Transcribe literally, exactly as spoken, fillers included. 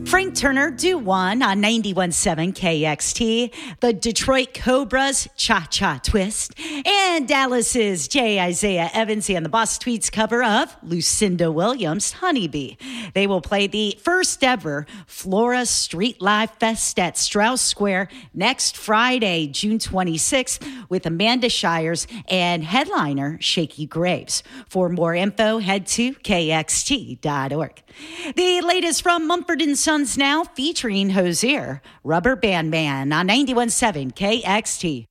Frank Turner, Do One on ninety-one point seven K X T. The Detroit Cobras, Cha Cha Twist. And Dallas's J. Isaiah Evans and the Boss Tweets cover of Lucinda Williams' Honeybee. They will play the first ever Flora Street Live Fest at Strauss Square next Friday, June twenty-sixth, with Amanda Shires and headliner Shaky Graves. For more info, head to K X T dot org. The latest from Mumford and Sons now, featuring Hozier, Rubber Band Man on ninety-one point seven K X T.